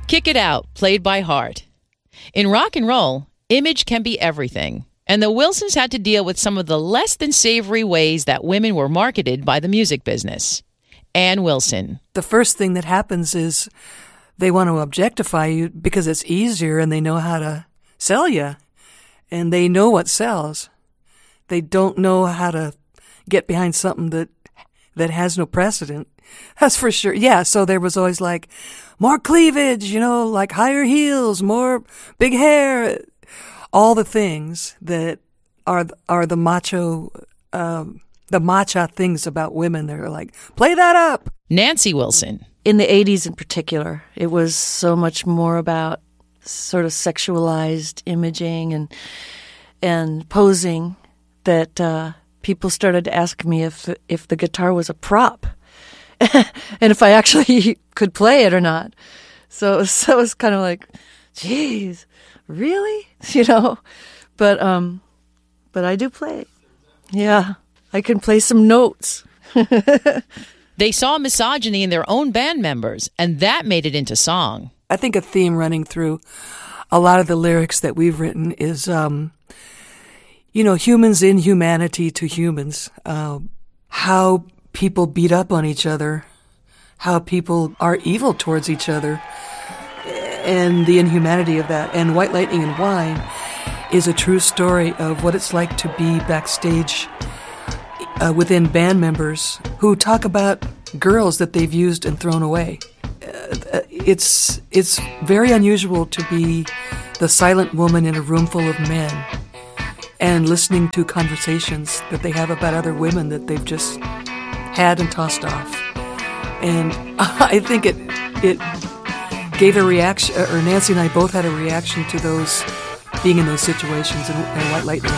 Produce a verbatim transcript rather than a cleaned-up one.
Kick It Out, played by Heart. In rock and roll, image can be everything, and the Wilsons had to deal with some of the less than savory ways that women were marketed by the music business. Ann Wilson. The first thing that happens is they want to objectify you because it's easier and they know how to sell you, and they know what sells. They don't know how to get behind something that that has no precedent. That's for sure. Yeah, so there was always like more cleavage, you know, like higher heels, more big hair, all the things that are are the macho, um, the macha things about women. They're like, play that up. Nancy Wilson. In the eighties in particular, it was so much more about sort of sexualized imaging and and posing that uh, people started to ask me if if the guitar was a prop. And if I actually could play it or not. So it was, so it was kind of like, geez, really? You know? But um, but I do play. Yeah, I can play some notes. They saw misogyny in their own band members, and that made it into song. I think a theme running through a lot of the lyrics that we've written is, um, you know, humans' inhumanity to humans. Uh, how people beat up on each other, how people are evil towards each other, and the inhumanity of that. And White Lightning and Wine is a true story of what it's like to be backstage uh, within band members who talk about girls that they've used and thrown away. Uh, it's it's very unusual to be the silent woman in a room full of men and listening to conversations that they have about other women that they've just had and tossed off. And I think it it gave a reaction, or Nancy and I both had a reaction to those, being in those situations in, in White Lightning